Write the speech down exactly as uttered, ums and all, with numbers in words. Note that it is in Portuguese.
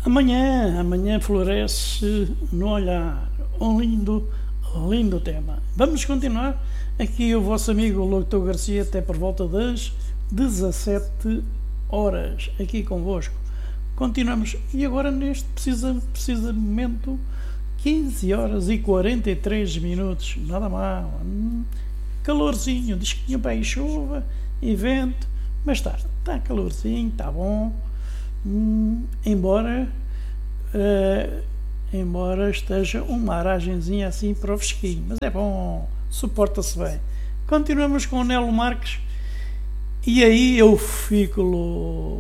Amanhã, amanhã floresce no olhar. Um lindo, lindo tema. Vamos continuar aqui o vosso amigo Locutor Garcia até por volta das dezassete horas aqui convosco. Continuamos e agora neste precisa, precisa momento quinze horas e quarenta e três minutos. Nada mal. Hum, calorzinho, diz que tinha para aí chuva e vento, mas está, está calorzinho, está bom. Hum, embora uh, embora esteja uma aragenzinha assim para o fresquinho, mas é bom, suporta-se bem. Continuamos com o Nelo Marques e aí eu fico